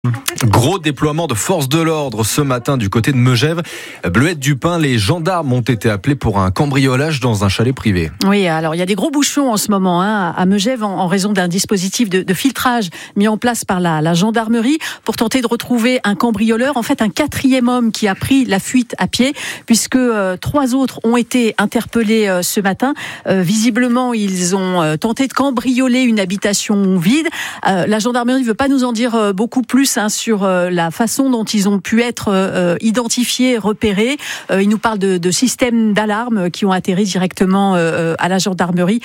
Gros déploiement de forces de l'ordre ce matin du côté de Megève. Bleuette-du-Pin, les gendarmes ont été appelés pour un cambriolage dans un chalet privé. Oui, alors il y a des gros bouchons en ce moment à Megève en raison d'un dispositif de filtrage mis en place par la gendarmerie pour tenter de retrouver un cambrioleur, en fait un 4e homme qui a pris la fuite à pied, puisque 3 autres ont été interpellés ce matin. Visiblement, ils ont tenté de cambrioler une habitation vide. La gendarmerie ne veut pas nous en dire beaucoup plus sur la façon dont ils ont pu être identifiés, repérés. Ils nous parlent de systèmes d'alarme qui ont atterri directement à la gendarmerie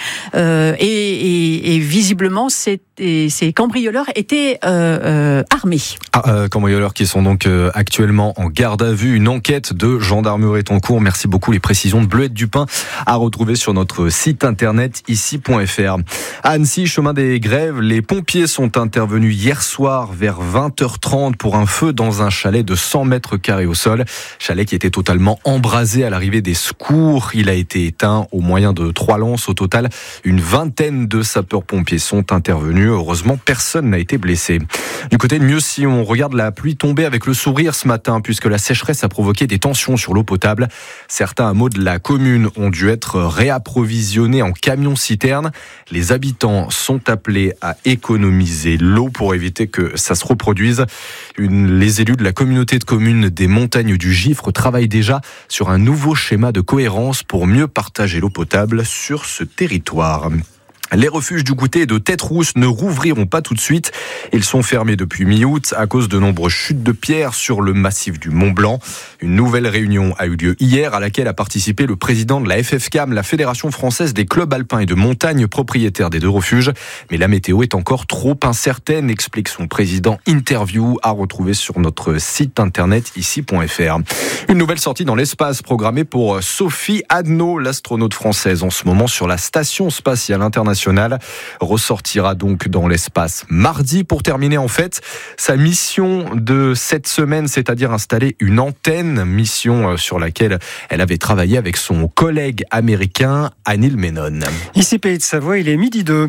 et visiblement ces cambrioleurs étaient armés. Cambrioleurs qui sont donc actuellement en garde à vue. Une enquête de gendarmerie est en cours. Merci beaucoup. Les précisions de Bleuette-du-Pin à retrouver sur notre site internet ici.fr. À Annecy, chemin des Grèves, les pompiers sont intervenus hier soir vers 20h30 pour un feu dans un chalet de 100 mètres carrés au sol. Chalet qui était totalement embrasé à l'arrivée des secours. Il a été éteint au moyen de 3 lances. Au total, une vingtaine de sapeurs-pompiers sont intervenus. Heureusement, personne n'a été blessé. Du côté de Mieuxy, on regarde la pluie tomber avec le sourire ce matin puisque la sécheresse a provoqué des tensions sur l'eau potable. Certains hameaux de la commune ont dû être réapprovisionnés en camions-citernes. Les habitants sont appelés à économiser l'eau pour éviter que ça se reproduise. Les élus de la communauté de communes des Montagnes du Gifre travaillent déjà sur un nouveau schéma de cohérence pour mieux partager l'eau potable sur ce territoire. Les refuges du Goûter et de Tête-Rousse ne rouvriront pas tout de suite. Ils sont fermés depuis mi-août à cause de nombreuses chutes de pierres sur le massif du Mont-Blanc. Une nouvelle réunion a eu lieu hier à laquelle a participé le président de la FFCAM, la Fédération française des clubs alpins et de montagne propriétaires des 2 refuges. Mais la météo est encore trop incertaine, explique son président. Interview à retrouver sur notre site internet ici.fr. Une nouvelle sortie dans l'espace programmée pour Sophie Adno, l'astronaute française en ce moment sur la station spatiale internationale. Ressortira donc dans l'espace mardi pour terminer en fait sa mission de cette semaine, c'est-à-dire installer une antenne, mission sur laquelle elle avait travaillé avec son collègue américain Anil Menon. Ici Pays de Savoie, il est 12h02.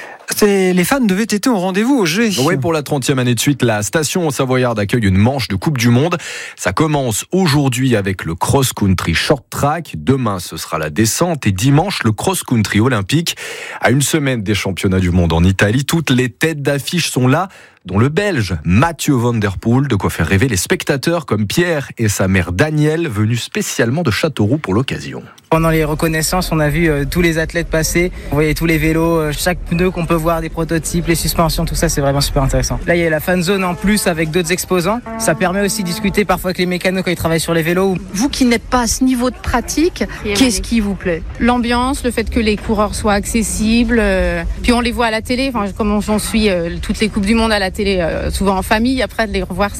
Les fans de VTT ont rendez-vous au G. Oui, pour la 30e année de suite, la station savoyarde accueille une manche de Coupe du Monde. Ça commence aujourd'hui avec le cross-country short track. Demain, ce sera la descente. Et dimanche, le cross-country olympique. À une semaine des championnats du monde en Italie, toutes les têtes d'affiche sont là, dont le Belge Mathieu Van Der Poel, de quoi faire rêver les spectateurs comme Pierre et sa mère Danielle, venus spécialement de Châteauroux pour l'occasion. Pendant les reconnaissances, on a vu tous les athlètes passer, on voyait tous les vélos, chaque pneu qu'on peut voir, des prototypes, les suspensions, tout ça, c'est vraiment super intéressant. Là, il y a la fan zone en plus avec d'autres exposants. Ça permet aussi de discuter parfois avec les mécanos quand ils travaillent sur les vélos. Vous qui n'êtes pas à ce niveau de pratique, qu'est-ce qui vous plaît ? L'ambiance, le fait que les coureurs soient accessibles, puis on les voit à la télé, comme j'en suis toutes les Coupes du Monde à la télé, souvent en famille, après de les revoir,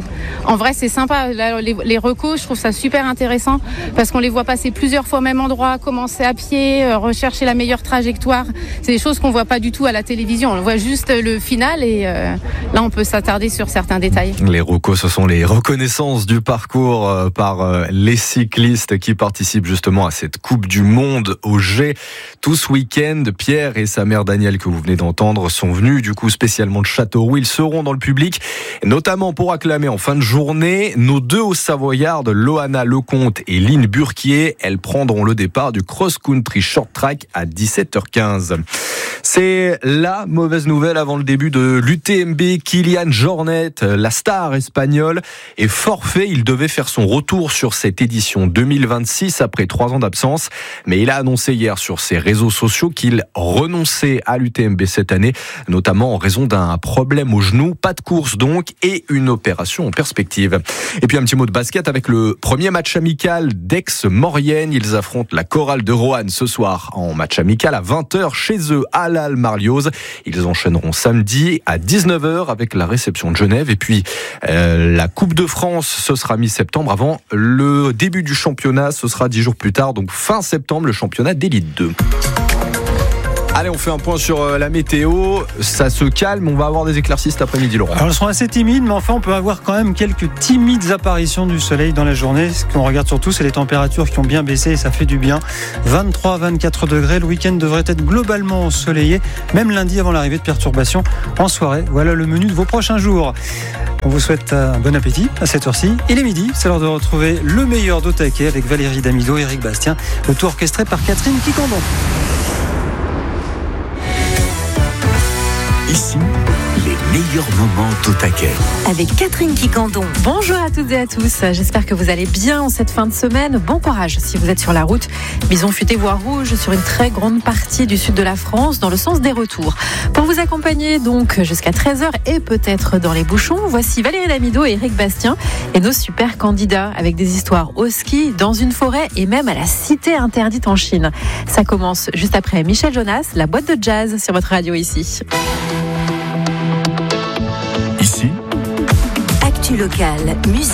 en vrai c'est sympa. Là, les recos, je trouve ça super intéressant parce qu'on les voit passer plusieurs fois au même endroit, commencer à pied, rechercher la meilleure trajectoire. C'est des choses qu'on voit pas du tout à la télévision. On voit juste le final et là on peut s'attarder sur certains détails. Les recos, ce sont les reconnaissances du parcours par les cyclistes qui participent justement à cette Coupe du Monde au G. Tout ce week-end, Pierre et sa mère Danielle que vous venez d'entendre sont venus du coup spécialement de Châteauroux. Ils seront dans le public, notamment pour acclamer en fin de journée nos 2 Hauts-Savoyardes, Loana Lecomte et Line Burquier. Elles prendront le départ du cross-country short track à 17h15. C'est la mauvaise nouvelle avant le début de l'UTMB. Kylian Jornet, la star espagnole, est forfait. Il devait faire son retour sur cette édition 2026 après 3 ans d'absence. Mais il a annoncé hier sur ses réseaux sociaux qu'il renonçait à l'UTMB cette année, notamment en raison d'un problème au genou. Pas de course donc et une opération en perspective. Et puis un petit mot de basket avec le premier match amical d'Aix-Maurienne. Ils affrontent la Chorale de Roanne ce soir en match amical à 20h chez eux à la Marlioz. Ils enchaîneront samedi à 19h avec la réception de Genève. Et puis la Coupe de France, ce sera mi-septembre avant le début du championnat. Ce sera 10 jours plus tard, donc fin septembre, le championnat d'élite 2. Allez, on fait un point sur la météo. Ça se calme, on va avoir des éclaircies cet après-midi, Laurent. Alors, elles sont assez timides, mais enfin, on peut avoir quand même quelques timides apparitions du soleil dans la journée. Ce qu'on regarde surtout, c'est les températures qui ont bien baissé et ça fait du bien. 23-24 degrés. Le week-end devrait être globalement ensoleillé, même lundi avant l'arrivée de perturbations en soirée. Voilà le menu de vos prochains jours. On vous souhaite un bon appétit à cette heure-ci. Il est midi, c'est l'heure de retrouver le meilleur d'Otaquet avec Valérie Damido et Eric Bastien. Le tout orchestré par Catherine Quicandon. Ici, les meilleurs moments d'Otaquet. Avec Catherine Quicandon. Bonjour à toutes et à tous. J'espère que vous allez bien en cette fin de semaine. Bon courage si vous êtes sur la route. Bison futé, voie rouge sur une très grande partie du sud de la France dans le sens des retours. Pour vous accompagner donc jusqu'à 13h et peut-être dans les bouchons, voici Valérie Damido et Eric Bastien et nos super candidats avec des histoires au ski, dans une forêt et même à la cité interdite en Chine. Ça commence juste après Michel Jonas, la boîte de jazz sur votre radio ici. Ici, Actu locale, musique.